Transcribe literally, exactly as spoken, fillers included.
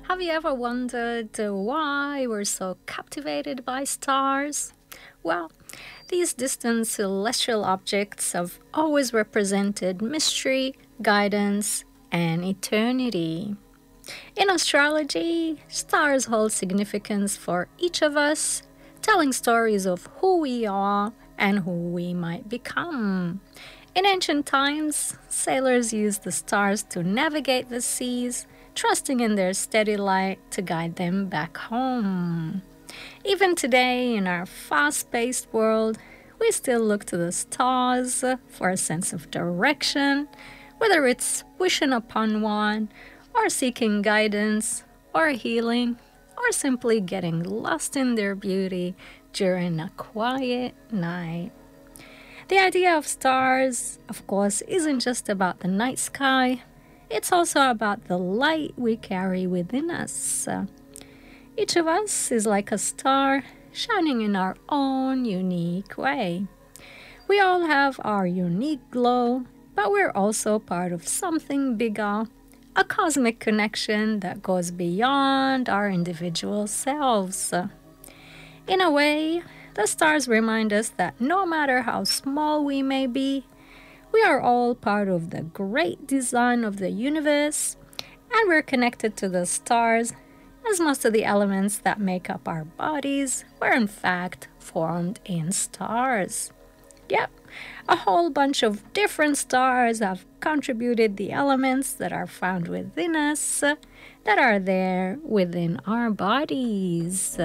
Have you ever wondered uh, why we're so captivated by stars? Well, these distant celestial objects have always represented mystery, guidance, and eternity. In astrology, stars hold significance for each of us, telling stories of who we are and who we might become. In ancient times, sailors used the stars to navigate the seas, trusting in their steady light to guide them back home. Even today, in our fast-paced world, we still look to the stars for a sense of direction, whether it's wishing upon one, or seeking guidance, or healing, or simply getting lost in their beauty during a quiet night. The idea of stars, of course, isn't just about the night sky. It's also about the light we carry within us. Each of us is like a star, shining in our own unique way. We all have our unique glow, but we're also part of something bigger, a cosmic connection that goes beyond our individual selves. In a way, the stars remind us that no matter how small we may be, we are all part of the great design of the universe, and we're connected to the stars, as most of the elements that make up our bodies were in fact formed in stars. Yep, a whole bunch of different stars have contributed the elements that are found within us, that are there within our bodies.